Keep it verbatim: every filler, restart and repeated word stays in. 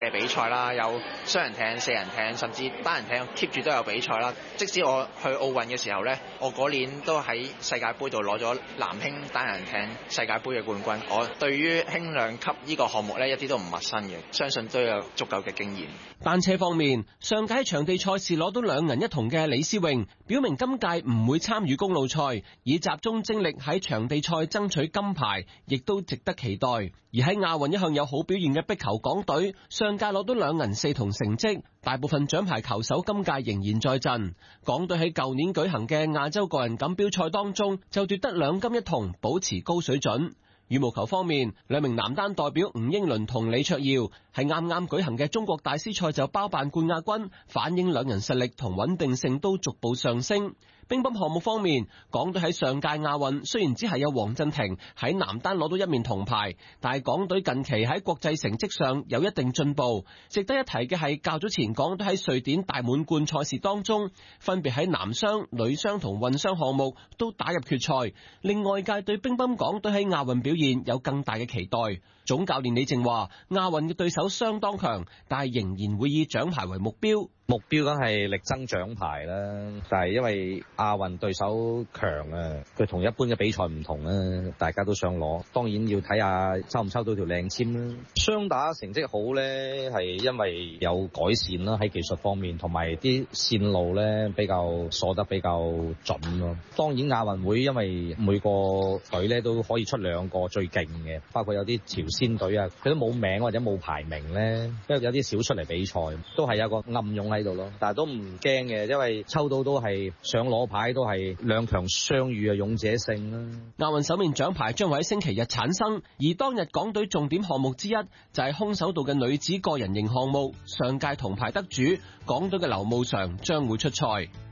嘅比賽啦，有雙人艇、四人艇，甚至單人艇 keep 住都有比賽啦。即使我去奧運嘅時候呢，我嗰年都喺世界盃度攞咗男輕單人艇世界盃嘅冠軍。我對於輕量級呢個項目呢，一啲都唔陌生嘅，相信都有足夠嘅經驗。 單車方面，上屆場地賽事攞到兩銀一銅嘅李思穎，表明今屆唔會參與公路賽，以集中精力喺場地賽爭取金牌，亦都值得期待。而喺亞運一向有好表現嘅壁球港隊，上屆攞到兩銀四銅成績，大部分獎牌球手今屆仍然在陣。港隊喺舊年舉行嘅亞洲個人錦標賽當中，就奪得兩金一銅，保持高水準。羽毛球方面，兩名男單代表吳英倫同李卓耀喺啱啱舉行嘅中國大師賽就包辦冠亞軍，反映兩人實力同穩定性都逐步上升。乒乓項目方面，港隊喺上屆亞運雖然只係有黃鎮廷喺男單攞到一面銅牌，但係港隊近期喺國際成績上有一定進步。值得一提嘅係，較早前港隊喺瑞典大滿貫賽事當中，分別喺男雙、女雙同混雙項目都打入決賽，令外界對乒乓港隊喺亞運表現有更大嘅期待。總教練李靜話：亞運嘅對手相當強，但係仍然會以獎牌為目標。 目標梗係力爭獎牌啦，但係因為亞運對手強啊，佢同一般嘅比賽唔同啊，大家都想攞，當然要睇下抽唔抽到條靚籤啦。雙打成績好咧，係因為有改善啦，喺技術方面，同埋啲線路咧比較鎖得比較準咯。當然亞運會因為每個隊咧都可以出兩個最勁嘅，包括有啲朝鮮隊啊，佢都冇名或者冇排名咧，因為有啲少出嚟比賽，都係有個暗湧喺度咯，但係都唔驚嘅，因為抽到都係想攞牌，都係兩強相遇啊，勇者勝啦。 亞運首面獎牌將會喺星期日產生，而當日港隊重點項目之一就係空手道嘅女子個人型項目，上屆銅牌得主港隊嘅劉慕裳將會出賽。